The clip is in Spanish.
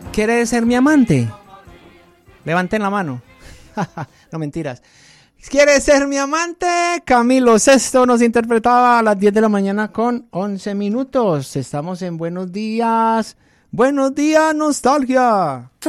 ¿Quiere ser mi amante? Levanten la mano. No, mentiras. ¿Quiere ser mi amante? Camilo Sesto nos interpretaba a las 10 de la mañana con 11 minutos. Estamos en Buenos Días. Buenos días, nostalgia.